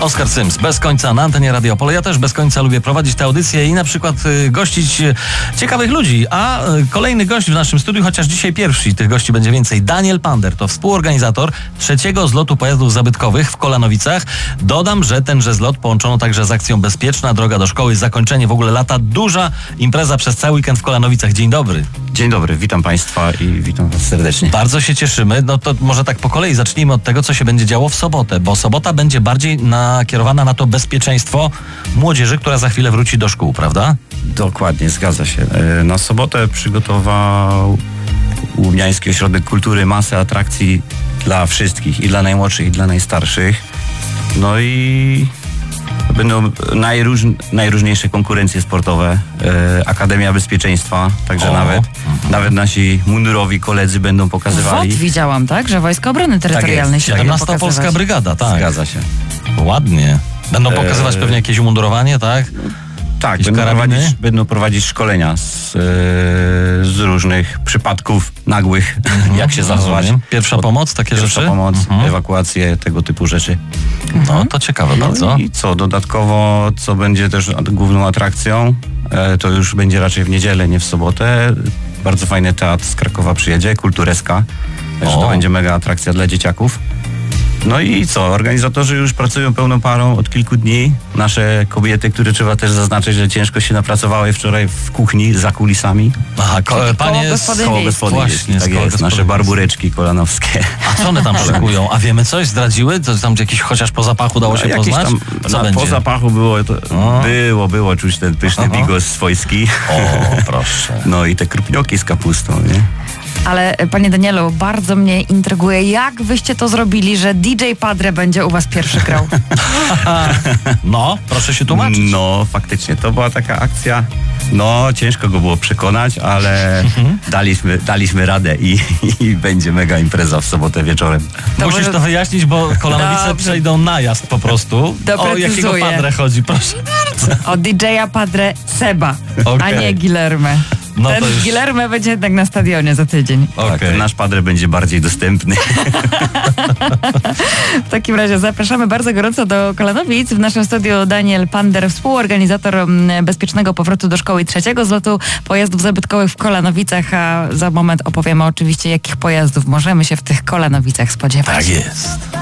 Oskar Syms, bez końca na antenie Radio Opole. Ja też bez końca lubię prowadzić tę audycję i na przykład gościć ciekawych ludzi. A kolejny gość w naszym studiu, chociaż dzisiaj pierwszy i tych gości będzie więcej. Daniel Pander to współorganizator trzeciego zlotu pojazdów zabytkowych w Kolanowicach. Dodam, że tenże zlot połączono także z akcją Bezpieczna droga do szkoły. Zakończenie w ogóle lata. Duża impreza przez cały weekend w Kolanowicach. Dzień dobry. Dzień dobry, witam Państwa i witam Was serdecznie. Bardzo się cieszymy. No to może tak po kolei zacznijmy od tego, co się będzie działo w sobotę, bo sobota będzie bardziej nakierowana na to bezpieczeństwo młodzieży, która za chwilę wróci do szkół, prawda? Dokładnie, zgadza się. Na sobotę przygotował Łubniański Ośrodek Kultury masę atrakcji dla wszystkich, i dla najmłodszych, i dla najstarszych. No i będą najróżniejsze konkurencje sportowe, Akademia Bezpieczeństwa, także nawet nasi mundurowi koledzy będą pokazywali. Widziałam, tak? Że Wojska Obrony Terytorialnej się będą 17. Polska Brygada, tak. Zgadza się. Ładnie. Będą pokazywać pewnie jakieś umundurowanie, tak? Tak, będą prowadzić szkolenia z różnych przypadków nagłych, jak się zachować. Pierwsza pomoc, takie rzeczy? Pierwsza pomoc, ewakuacje, tego typu rzeczy. No, to ciekawe bardzo. I co, dodatkowo, co będzie też główną atrakcją, to już będzie raczej w niedzielę, nie w sobotę. Bardzo fajny teatr z Krakowa przyjedzie, Kultureska. Także to będzie mega atrakcja dla dzieciaków. No i co? Organizatorzy już pracują pełną parą od kilku dni. Nasze kobiety, które trzeba też zaznaczyć, że ciężko się napracowały wczoraj w kuchni, za kulisami. Aha, panie koło gospodyń wiejskich. Tak jest, nasze barbureczki kolanowskie. A co one tam szykują? A wiemy coś? Zdradziły? To tam jakiś chociaż po zapachu dało się poznać? Po zapachu było czuć ten pyszny bigos swojski. O, proszę. No i te krupnioki z kapustą, nie? Ale panie Danielu, bardzo mnie intryguje, jak wyście to zrobili, że DJ Padre będzie u was pierwszy grał? No, proszę się tłumaczyć. No, faktycznie, to była taka akcja, no ciężko go było przekonać, ale daliśmy radę i będzie mega impreza w sobotę wieczorem. Musisz to wyjaśnić, bo Kolanowice przejdą najazd po prostu. O jakiego Padre chodzi, proszę bardzo. O DJ-a Padre Seba, a nie Guilherme. No ten już... Guilherme będzie jednak na stadionie za tydzień. Tak, nasz Padre będzie bardziej dostępny. W takim razie zapraszamy bardzo gorąco do Kolanowic. W naszym studiu Daniel Pander, współorganizator bezpiecznego powrotu do szkoły trzeciego zlotu pojazdów zabytkowych w Kolanowicach, a za moment opowiemy oczywiście, jakich pojazdów możemy się w tych Kolanowicach spodziewać. Tak jest.